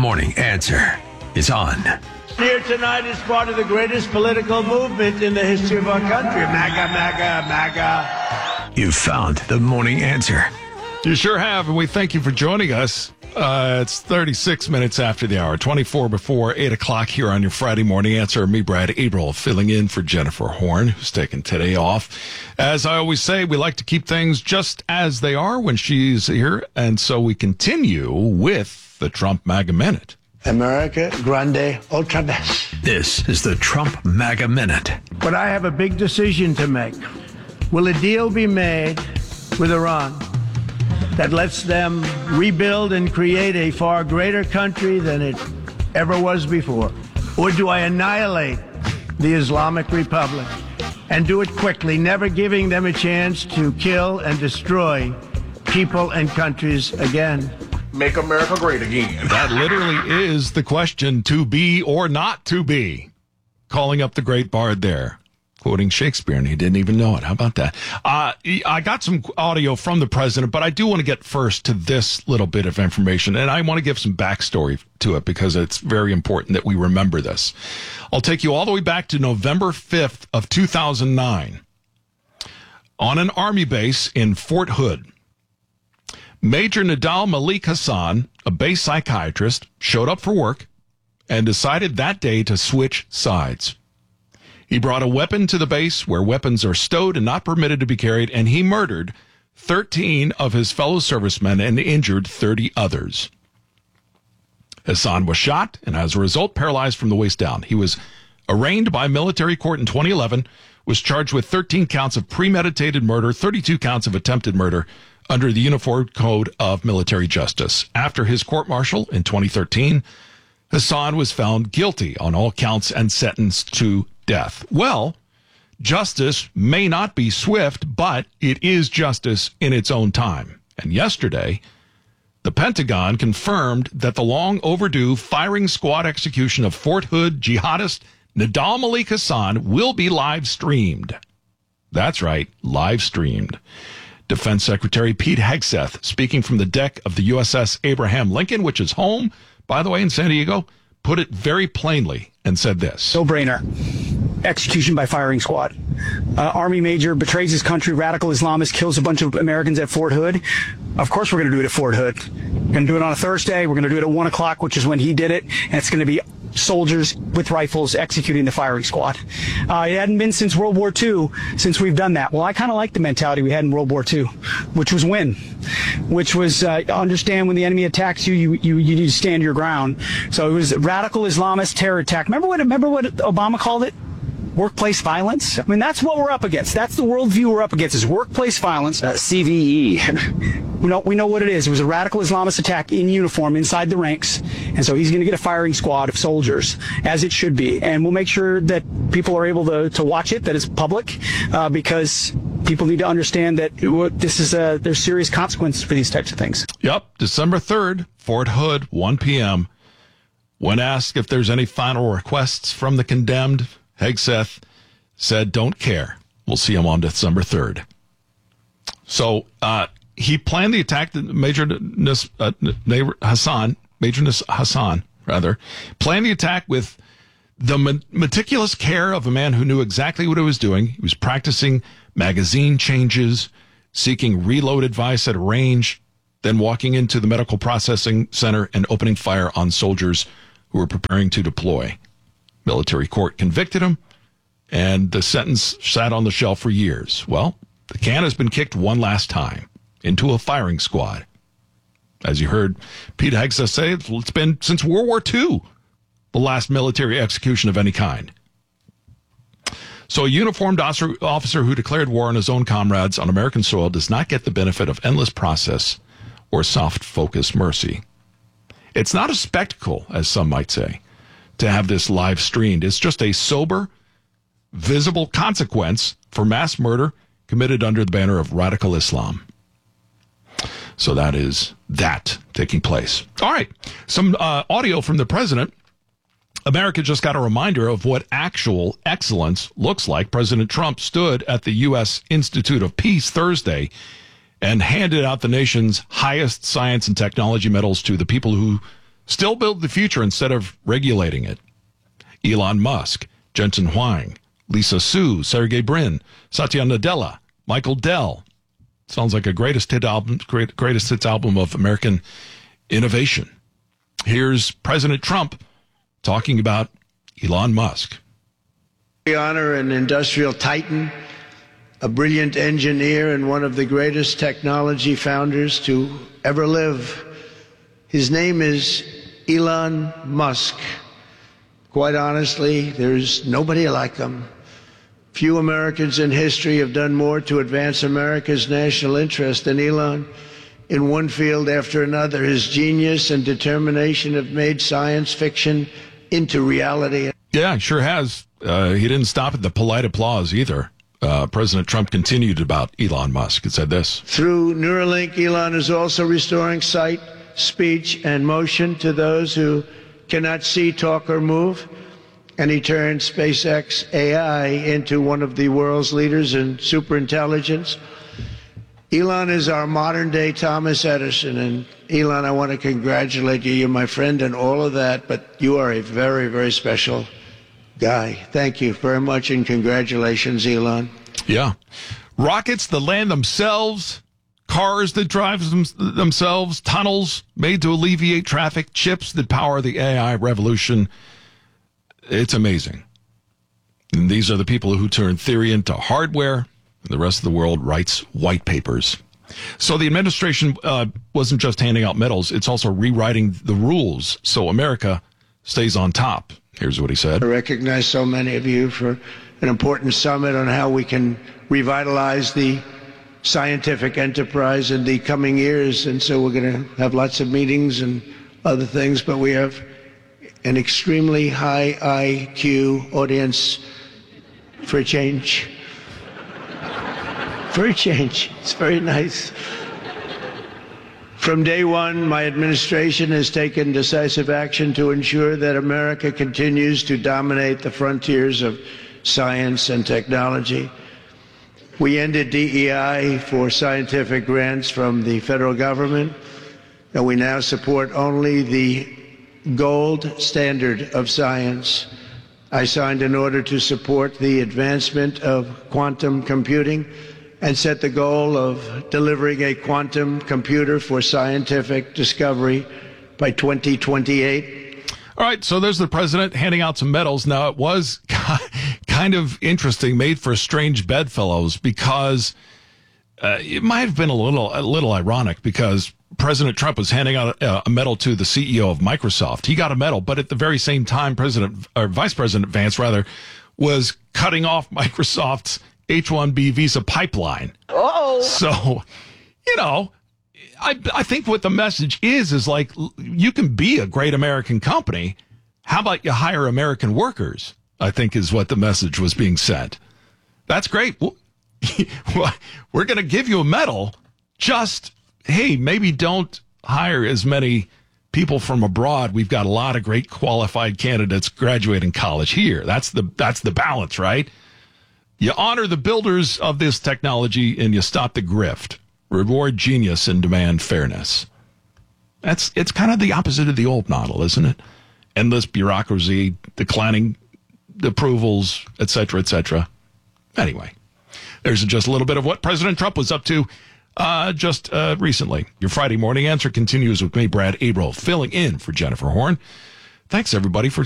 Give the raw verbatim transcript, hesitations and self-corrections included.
Morning Answer is on. Here tonight is part of the greatest political movement in the history of our country. MAGA, MAGA, MAGA. You've found the Morning Answer. You sure have, and we thank you for joining us. Uh, it's thirty-six minutes after the hour, twenty-four before eight o'clock here on your Friday Morning Answer. Me, Brad Abril, filling in for Jennifer Horn, who's taking today off. As I always say, we like to keep things just as they are when she's here, and so we continue with the Trump MAGA Minute. America Grande Ultra Best. This is the Trump MAGA Minute. But I have a big decision to make. Will a deal be made with Iran that lets them rebuild and create a far greater country than it ever was before? Or do I annihilate the Islamic Republic and do it quickly, never giving them a chance to kill and destroy people and countries again? Make America great again. That literally is the question, to be or not to be. Calling up the great bard there, quoting Shakespeare, and he didn't even know it. How about that? Uh, I got some audio from the president, but I do want to get first to this little bit of information, and I want to give some backstory to it because it's very important that we remember this. I'll take you all the way back to November fifth of two thousand nine. On an Army base in Fort Hood, Major Nadal Malik Hassan, a base psychiatrist, showed up for work and decided that day to switch sides. He brought a weapon to the base where weapons are stowed and not permitted to be carried, and he murdered thirteen of his fellow servicemen and injured thirty others. Hassan was shot and, as a result, paralyzed from the waist down. He was arraigned by military court in twenty eleven, was charged with thirteen counts of premeditated murder, thirty-two counts of attempted murder, under the Uniform Code of Military Justice. After his court-martial in twenty thirteen, Hassan was found guilty on all counts and sentenced to death. Well, justice may not be swift, but it is justice in its own time. And yesterday, the Pentagon confirmed that the long overdue firing squad execution of Fort Hood jihadist Nadal Malik Hassan will be live streamed. That's right, live streamed. Defense Secretary Pete Hegseth, speaking from the deck of the U S S Abraham Lincoln, which is home, by the way, in San Diego, put it very plainly and said this. No-brainer. Execution by firing squad. Uh, Army major betrays his country, radical Islamist, kills a bunch of Americans at Fort Hood. Of course we're going to do it at Fort Hood. We're going to do it on a Thursday. We're going to do it at one o'clock, which is when he did it. And it's going to be soldiers with rifles executing the firing squad. Uh, it hadn't been since World War Two since we've done that. Well, I kind of like the mentality we had in World War Two, which was win, which was uh, understand when the enemy attacks you, you, you, you need to stand your ground. So it was radical Islamist terror attack. Remember what, remember what Obama called it? Workplace violence? I mean, that's what we're up against. That's the worldview we're up against, is workplace violence. Uh, C V E. We know, we know what it is. It was a radical Islamist attack in uniform inside the ranks. And so he's going to get a firing squad of soldiers, as it should be. And we'll make sure that people are able to, to watch it, that it's public, uh, because people need to understand that this is a, there's serious consequences for these types of things. Yep, December third, Fort Hood, one p.m. When asked if there's any final requests from the condemned, Hegseth said, don't care. We'll see him on December third. So uh, he planned the attack that Major Nis, uh, Hassan, Major Nis, Hassan, rather, planned the attack with the meticulous care of a man who knew exactly what he was doing. He was practicing magazine changes, seeking reload advice at a range, then walking into the medical processing center and opening fire on soldiers who were preparing to deploy. Military court convicted him, and the sentence sat on the shelf for years. Well, the can has been kicked one last time into a firing squad. As you heard Pete Hegseth say, it's been since World War Two, the last military execution of any kind. So a uniformed officer who declared war on his own comrades on American soil does not get the benefit of endless process or soft-focused mercy. It's not a spectacle, as some might say, to have this live streamed. It's just a sober, visible consequence for mass murder committed under the banner of radical Islam. So that is that taking place. All right, some uh, audio from the president. America just got a reminder of what actual excellence looks like. President Trump stood at the U S Institute of Peace Thursday and handed out the nation's highest science and technology medals to the people who Still build the future instead of regulating it. Elon Musk, Jensen Huang, Lisa Su, Sergey Brin, Satya Nadella, Michael Dell. Sounds like a greatest hit album, great, greatest hits album of American innovation. Here's President Trump talking about Elon Musk. We honor an industrial titan, a brilliant engineer, and one of the greatest technology founders to ever live. His name is Elon Musk. Quite honestly, there's nobody like him. Few Americans in history have done more to advance America's national interest than Elon. In one field after another, his genius and determination have made science fiction into reality. Yeah, he sure has. Uh, he didn't stop at the polite applause either. Uh, President Trump continued about Elon Musk and said this. Through Neuralink, Elon is also restoring sight, speech, and motion to those who cannot see, talk, or move. And he turned SpaceX A I into one of the world's leaders in superintelligence. Elon is our modern-day Thomas Edison. And Elon, I want to congratulate you. You're my friend and all of that, but you are a very, very special guy. Thank you very much, and congratulations, Elon. Yeah. Rockets that land themselves, cars that drive them, themselves, tunnels made to alleviate traffic, chips that power the A I revolution. It's amazing. And these are the people who turn theory into hardware, and the rest of the world writes white papers. So the administration uh, wasn't just handing out medals, it's also rewriting the rules so America stays on top. Here's what he said. I recognize so many of you for an important summit on how we can revitalize the scientific enterprise in the coming years. And so we're going to have lots of meetings and other things, but we have an extremely high I Q audience for a change. For a change. It's very nice. From day one, my administration has taken decisive action to ensure that America continues to dominate the frontiers of science and technology. We ended D E I for scientific grants from the federal government, and we now support only the gold standard of science. I signed an order to support the advancement of quantum computing and set the goal of delivering a quantum computer for scientific discovery by twenty twenty-eight. All right, so there's the president handing out some medals. Now, it was kind of interesting, made for strange bedfellows, because uh, it might have been a little a little ironic, because President Trump was handing out a, a medal to the C E O of Microsoft. He got a medal, but at the very same time, President or Vice President Vance, rather, was cutting off Microsoft's H one B visa pipeline. Uh-oh. So, you know, I I think what the message is is like, you can be a great American company. How about you hire American workers? I think is what the message was being sent. That's great. We're going to give you a medal. Just, hey, maybe don't hire as many people from abroad. We've got a lot of great qualified candidates graduating college here. That's the that's the balance, right? You honor the builders of this technology and you stop the grift. Reward genius and demand fairness. That's it's kind of the opposite of the old model, isn't it? Endless bureaucracy, declining approvals, et cetera, et cetera. Anyway, there's just a little bit of what President Trump was up to uh, just uh, recently. Your Friday morning answer continues with me, Brad Abel, filling in for Jennifer Horn. Thanks, everybody, for